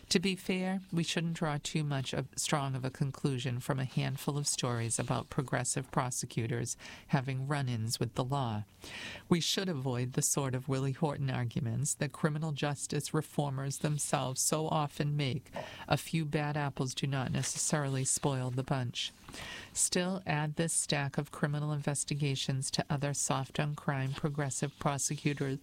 To be fair, we shouldn't draw too strong of a conclusion from a handful of stories about progressive prosecutors having run-ins with the law. We should avoid the sort of Willie Horton arguments that criminal justice reformers themselves so often make. A few bad apples do not necessarily spoil the bunch. Still, add this stack of criminal investigations to other soft-on-crime progressive prosecutors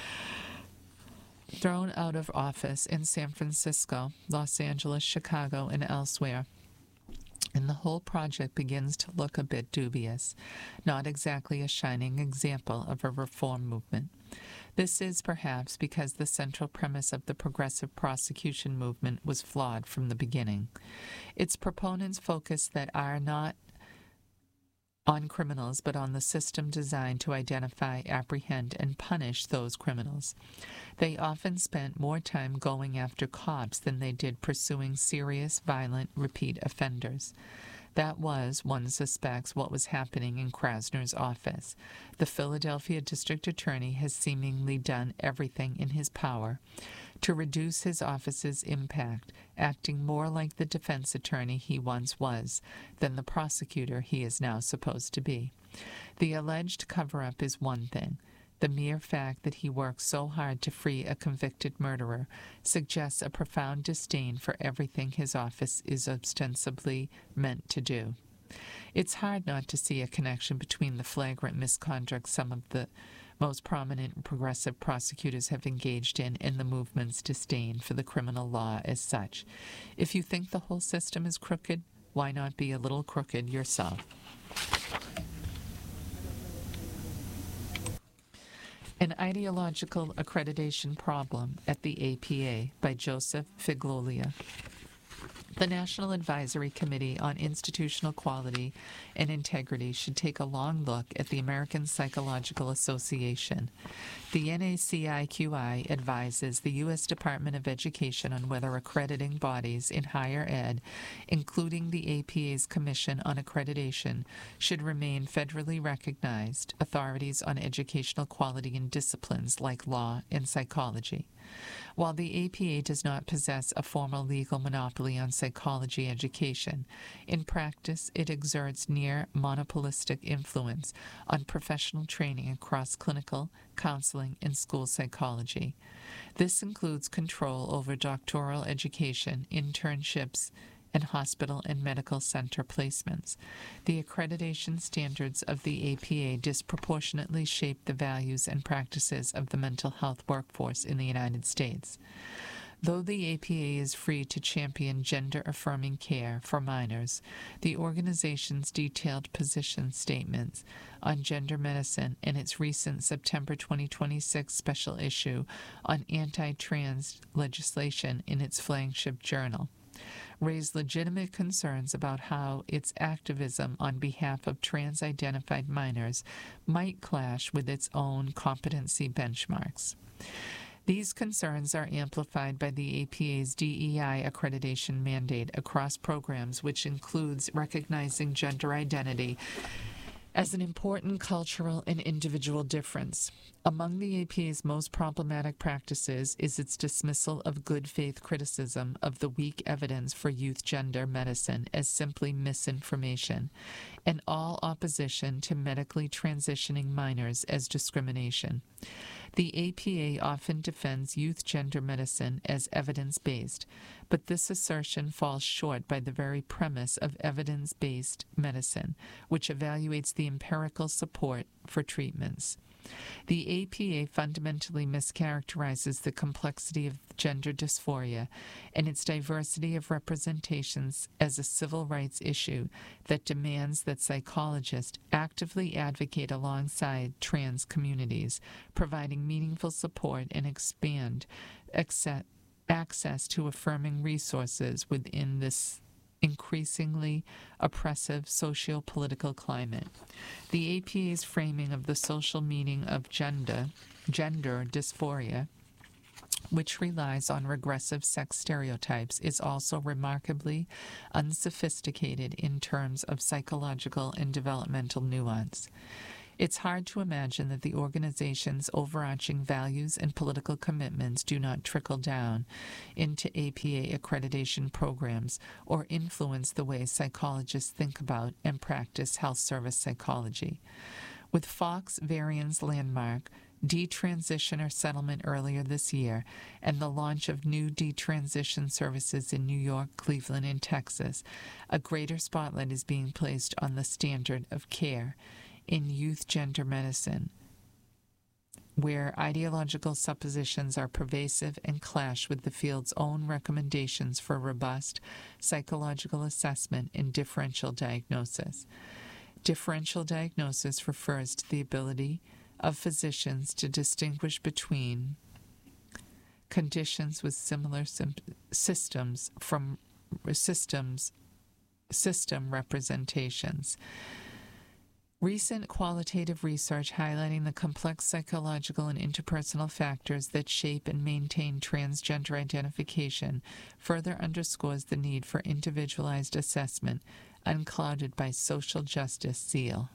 thrown out of office in San Francisco, Los Angeles, Chicago, and elsewhere, and the whole project begins to look a bit dubious, not exactly a shining example of a reform movement. This is perhaps because the central premise of the progressive prosecution movement was flawed from the beginning. Its proponents focused that are not on criminals, but on the system designed to identify, apprehend, and punish those criminals. They often spent more time going after cops than they did pursuing serious, violent, repeat offenders. That was, one suspects, what was happening in Krasner's office. The Philadelphia district attorney has seemingly done everything in his power to reduce his office's impact, acting more like the defense attorney he once was than the prosecutor he is now supposed to be. The alleged cover-up is one thing. The mere fact that he worked so hard to free a convicted murderer suggests a profound disdain for everything his office is ostensibly meant to do. It's hard not to see a connection between the flagrant misconduct some of the most prominent progressive prosecutors have engaged in and the movement's disdain for the criminal law as such. If you think the whole system is crooked, why not be a little crooked yourself? An Ideological Accreditation Problem at the APA by Joseph Figlolia. The National Advisory Committee on Institutional Quality and Integrity should take a long look at the American Psychological Association. The NACIQI advises the U.S. Department of Education on whether accrediting bodies in higher ed, including the APA's Commission on Accreditation, should remain federally recognized authorities on educational quality in disciplines like law and psychology. While the APA does not possess a formal legal monopoly on psychology education, in practice it exerts near monopolistic influence on professional training across clinical, counseling, and school psychology. This includes control over doctoral education, internships, and hospital and medical center placements. The accreditation standards of the APA disproportionately shape the values and practices of the mental health workforce in the United States. Though the APA is free to champion gender-affirming care for minors, the organization's detailed position statements on gender medicine and its recent September 2026 special issue on anti-trans legislation in its flagship journal raised legitimate concerns about how its activism on behalf of trans-identified minors might clash with its own competency benchmarks. These concerns are amplified by the APA's DEI accreditation mandate across programs, which includes recognizing gender identity as an important cultural and individual difference. Among the APA's most problematic practices is its dismissal of good faith criticism of the weak evidence for youth gender medicine as simply misinformation, and all opposition to medically transitioning minors as discrimination. The APA often defends youth gender medicine as evidence-based, but this assertion falls short by the very premise of evidence-based medicine, which evaluates the empirical support for treatments. The APA fundamentally mischaracterizes the complexity of gender dysphoria and its diversity of representations as a civil rights issue that demands that psychologists actively advocate alongside trans communities, providing meaningful support and expand access to affirming resources within this increasingly oppressive socio-political climate. The APA's framing of the social meaning of gender dysphoria, which relies on regressive sex stereotypes, is also remarkably unsophisticated in terms of psychological and developmental nuance. It's hard to imagine that the organization's overarching values and political commitments do not trickle down into APA accreditation programs or influence the way psychologists think about and practice health service psychology. With Fox Varian's landmark detransitioner settlement earlier this year and the launch of new detransition services in New York, Cleveland, and Texas, a greater spotlight is being placed on the standard of care in youth gender medicine, where ideological suppositions are pervasive and clash with the field's own recommendations for robust psychological assessment and differential diagnosis. Differential diagnosis refers to the ability of physicians to distinguish between conditions with similar systems from system representations. Recent qualitative research highlighting the complex psychological and interpersonal factors that shape and maintain transgender identification further underscores the need for individualized assessment unclouded by social justice zeal.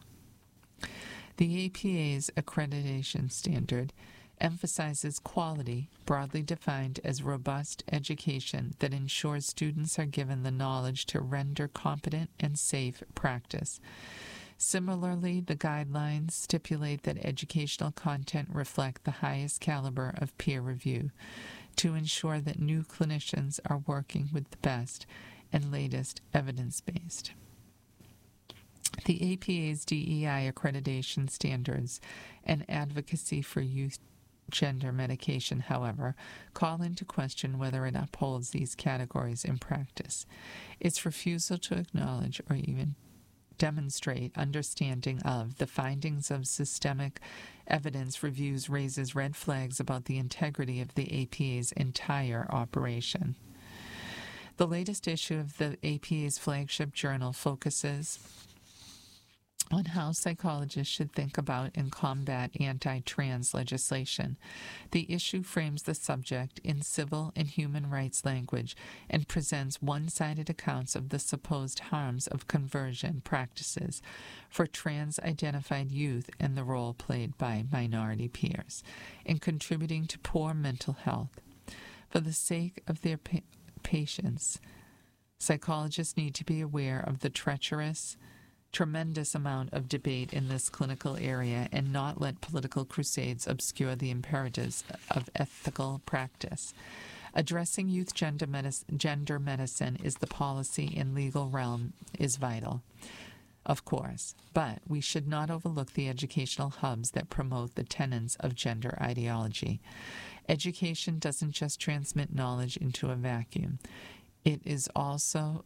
The APA's accreditation standard emphasizes quality, broadly defined as robust education that ensures students are given the knowledge to render competent and safe practice. Similarly, the guidelines stipulate that educational content reflect the highest caliber of peer review to ensure that new clinicians are working with the best and latest evidence-based. The APA's DEI accreditation standards and advocacy for youth gender medication, however, call into question whether it upholds these categories in practice. Its refusal to acknowledge or even demonstrate understanding of the findings of systemic evidence reviews raises red flags about the integrity of the APA's entire operation. The latest issue of the APA's flagship journal focuses on how psychologists should think about and combat anti-trans legislation. The issue frames the subject in civil and human rights language and presents one-sided accounts of the supposed harms of conversion practices for trans-identified youth and the role played by minority peers in contributing to poor mental health. For the sake of their patients, psychologists need to be aware of the tremendous amount of debate in this clinical area and not let political crusades obscure the imperatives of ethical practice. Addressing youth gender medicine is the policy and legal realm is vital, of course, but we should not overlook the educational hubs that promote the tenets of gender ideology. Education doesn't just transmit knowledge into a vacuum. It is also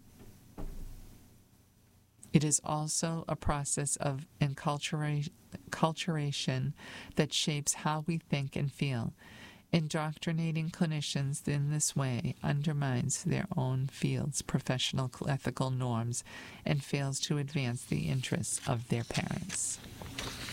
a process of enculturation that shapes how we think and feel. Indoctrinating clinicians in this way undermines their own field's professional ethical norms and fails to advance the interests of their parents.